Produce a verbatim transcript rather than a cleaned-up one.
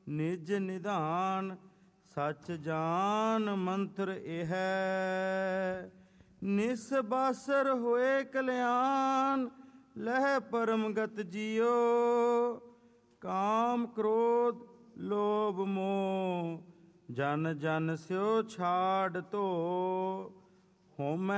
ਨਿਜ ਨਿਧਾਨ। ਸਚ ਜਾਨ ਮੰਤਰ ਇਹ ਨਿਸ ਬਾਸਰ ਹੋਏ ਕਲਿਆਣ। ਲਹਿ ਪਰਮ ਗਤ ਜੀਓ ਕਾਮ ਕ੍ਰੋਧ ਲੋਭ ਮੋਹ। ਜਨ ਜਨ ਸਿਓ ਛਾੜ ਧੋ ਹੋਮੈ